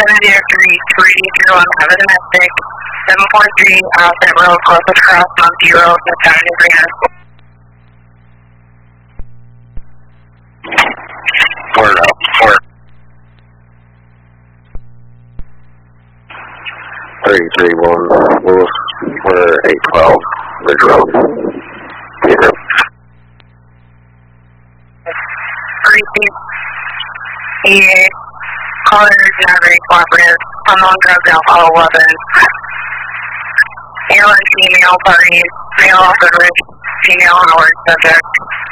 703 on have a domestic. 743 Outset Road, closest cross Monkey Road, Midtown, New Brianna. Word up, word. 331 Lewis, we're 812 Ridge Road. Peter. Repeat. EA. Caller is not very cooperative. Unknown drugs, alcohol, weapons. Male and female parties. Male Howard, female Howard subject.